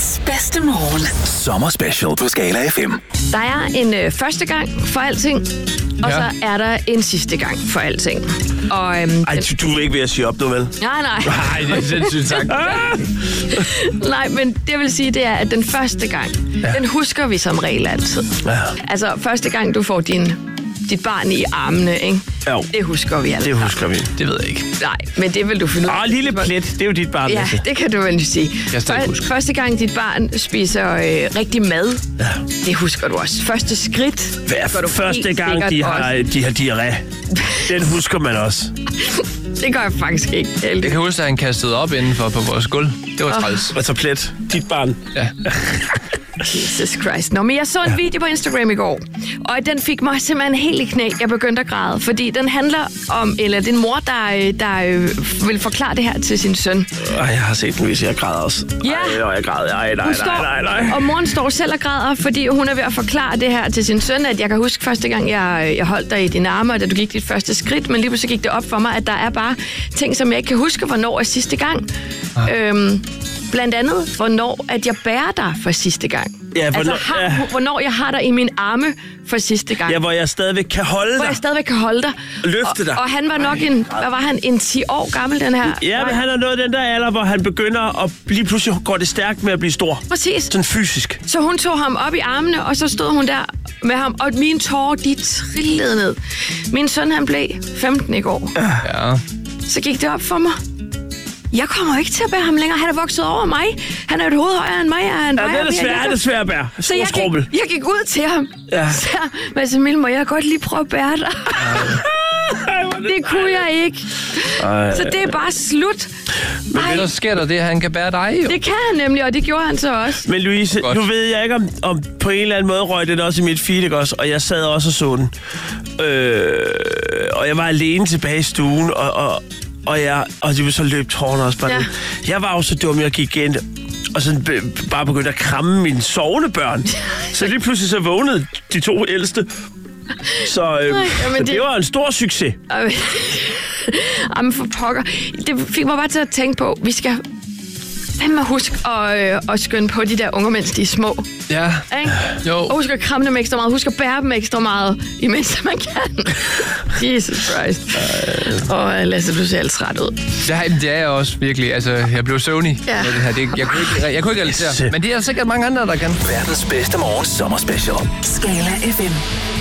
Verdens bedste morgen. Sommerspecial på Skala FM. Der er en første gang for alting, og så er der en sidste gang for alting. Og, Ej, du er ikke ved at sige op nu, vel? Nej. Nej, det er sindssygt sagt. Nej, men det vil sige, det er, at den første gang, den husker vi som regel altid. Ja. Altså, første gang du får dit barn i armene, ikke? Jo. Det husker vi altid. Det husker vi. Det ved jeg ikke. Nej, men det vil du finde ud af. Lille plet, det er jo dit barn. Ja, det kan du vel sige. Første gang dit barn spiser rigtig mad, det husker du også. Første skridt. Første gang, de har diarré. Den husker man også. Det gør jeg faktisk ikke. Jeg kan huske, at han kastede op indenfor på vores gulv. Det var træls. Altså plet, dit barn. Ja. Jesus Christ. Nå, men jeg så en video på Instagram i går, og den fik mig simpelthen helt i knæ. Jeg begyndte at græde, fordi den handler om, eller det er en mor, der vil forklare det her til sin søn. Jeg har set den, hvis jeg græder også. Ja. Jeg græder. Nej. Og moren står selv og græder, fordi hun er ved at forklare det her til sin søn, at jeg kan huske første gang, jeg holdt dig i dine arme, da du gik dit første skridt, men lige pludselig gik det op for mig, at der er bare ting, som jeg ikke kan huske, hvornår er sidste gang. Blandt andet, hvornår at jeg bærer dig for sidste gang. Ja, hvornår jeg har dig i min arme for sidste gang. Ja, hvor jeg stadigvæk kan holde dig. Hvor jeg stadigvæk kan holde dig. Løfte dig. Og han var nok en 10 år gammel, den her. Ja, men han er nået den der alder, hvor han begynder at lige pludselig går det stærkt med at blive stor. Præcis. Sådan fysisk. Så hun tog ham op i armene, og så stod hun der med ham, og mine tårer, de trillede ned. Min søn, han blev 15 i går. Ja. Så gik det op for mig. Jeg kommer ikke til at bære ham længere. Han er vokset over mig. Han er et hoved højere end mig. Det er svært at bære. Så jeg gik ud til ham. Ja. Så Mads Emil, må jeg godt lige prøve at bære dig? Det kunne jeg ikke. Så det er bare slut. Men så sker der det, at han kan bære dig, jo. Det kan han nemlig, og det gjorde han så også. Men Louise, nu ved jeg ikke, om på en eller anden måde røg den også i mit feed, ikke også? Og jeg sad også og så den. Og jeg var alene tilbage i stuen, og det var så løb tårerne også bare ned. Jeg var jo så dum, jeg gik ind og sådan bare begyndte at kramme mine sovende børn. Så lige pludselig så vågnede de 2 ældste. Så det var en stor succes. Jamen for pokker. Det fik mig bare til at tænke på, vi skal fandme huske at skynde på de der unger, mens de er små. Ja. Jo. Og husk at kramme dem ekstra meget. Husk at bære dem ekstra meget, imens man kan. Jesus Christ. Og Lasse, du ser alt træt ud. Det er jeg også virkelig. Altså, jeg blev søvnig. Ja. Med det her. Jeg kunne ikke realisere. Men det er sikkert mange andre, der kan. Verdens bedste morgen sommerspecial. Skala FM.